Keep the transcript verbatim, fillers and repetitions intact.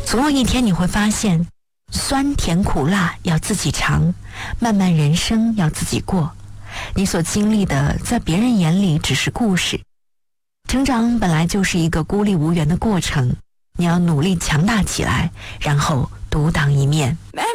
总有一天你会发现，酸甜苦辣要自己尝，漫漫人生要自己过。你所经历的，在别人眼里只是故事。成长本来就是一个孤立无援的过程，你要努力强大起来，然后独当一面。